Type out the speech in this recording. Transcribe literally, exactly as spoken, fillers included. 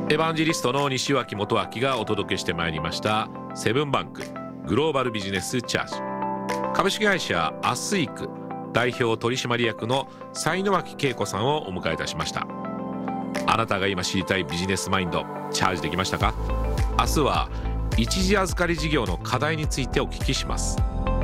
エヴァンジェリストの西脇元明がお届けしてまいりましたセブンバンクグローバルビジネスチャージ。株式会社アスイク代表取締役の才野脇恵子さんをお迎えいたしました。あなたが今知りたいビジネスマインドチャージできましたか？明日は一時預かり事業の課題についてお聞きします。